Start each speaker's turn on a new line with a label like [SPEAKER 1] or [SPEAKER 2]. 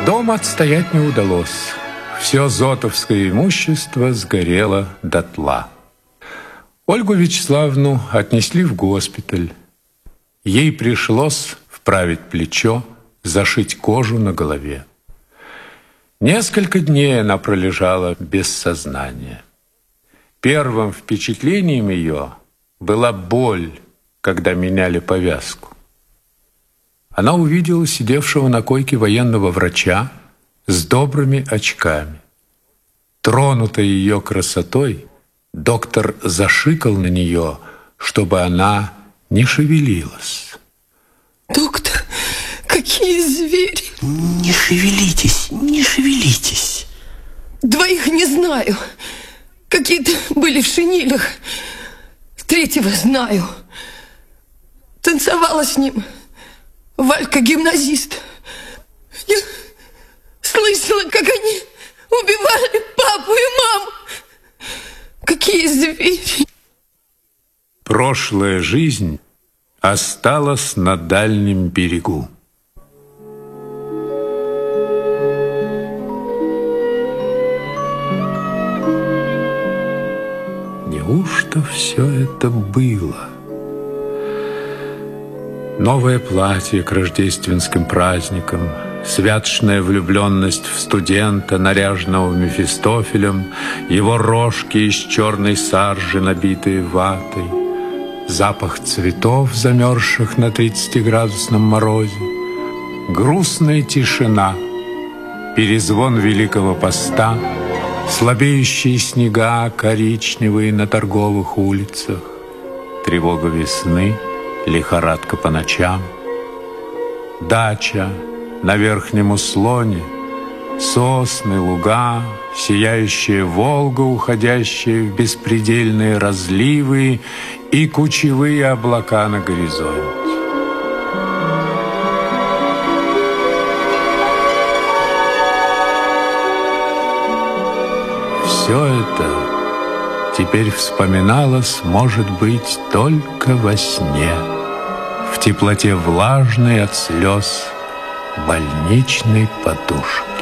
[SPEAKER 1] Дом отстоять не удалось. Все зотовское имущество сгорело дотла. Ольгу Вячеславовну отнесли в госпиталь. Ей пришлось вправить плечо, зашить кожу на голове. Несколько дней она пролежала без сознания. Первым впечатлением ее была боль, когда меняли повязку. Она увидела сидевшего на койке военного врача с добрыми очками. Тронутая ее красотой, доктор зашикал на нее, чтобы она не шевелилась.
[SPEAKER 2] Доктор, какие звери!
[SPEAKER 3] Не шевелитесь, не шевелитесь.
[SPEAKER 2] Двоих не знаю. Какие-то были в шинелях. Третьего знаю. Танцевала с ним Валька, гимназист. Я слышала, как они убивали папу и маму. Какие звери!
[SPEAKER 1] Прошлая жизнь осталась на дальнем берегу. Неужто все это было? Новое платье к рождественским праздникам, святочная влюбленность в студента, наряженного Мефистофелем, его рожки из черной саржи, набитые ватой, запах цветов, замерзших на 30-градусном морозе, грустная тишина, перезвон Великого Поста, слабеющие снега коричневые на торговых улицах, тревога весны, лихорадка по ночам, дача на верхнем Услоне, сосны, луга, сияющая Волга, уходящая в беспредельные разливы и кучевые облака на горизонте. Все это теперь вспоминалось, может быть, только во сне, в теплоте влажной от слез больничной подушки.